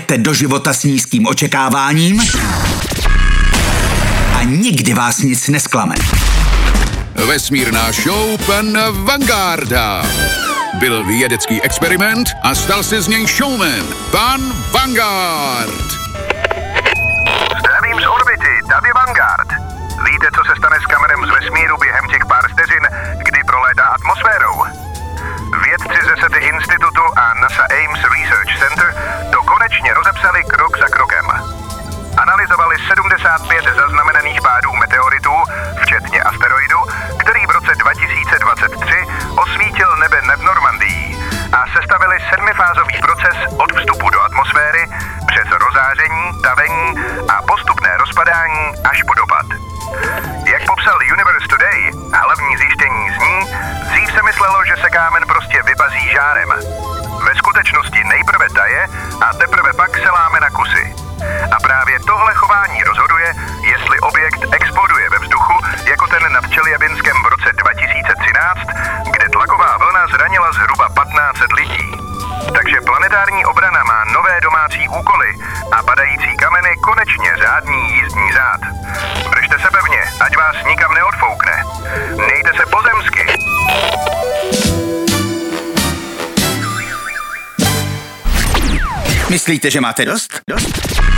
jdete do života s nízkým očekáváním a nikdy vás nic nesklame. Vesmírná show pana Vangarda. Byl vědecký experiment a stal se z něj showman. Pan Vanguard. Zdravím z orbity, tady Vanguard. Víte, co se stane s kamenem z vesmíru během těch pár vteřin, kdy prolétá atmosférou? Vědci ze SETI institutu a NASA Ames Research Center to konečně rozepsali krok za krokem. Analyzovali 75 zaznamenaných pádů meteoritů, včetně asteroidu, který v roce 2023 osvítil nebe nad Normandií, a sestavili 7fázový proces od vstupu do atmosféry přes rozáření, tavení a postupné rozpadání až po dopad. Jak popsal Universe Today, hlavní zjištění zní: dřív se myslelo, že se kámen prostě vypazí žárem. Ve skutečnosti nejprve taje a teprve pak se láme na kusy. A právě tohle chování rozhoduje, jestli objekt exploduje ve vzduchu, jako ten nad Čeljabinskem v roce 2013, kde tlaková vlna zranila zhruba 1500 lidí. Takže planetární obrana má nové domácí úkoly a padající kameny konečně řádný jízdní řád. Držte se pevně, ať vás nikam neodfoukne. Mějte se pozemsky. Myslíte, že máte dost?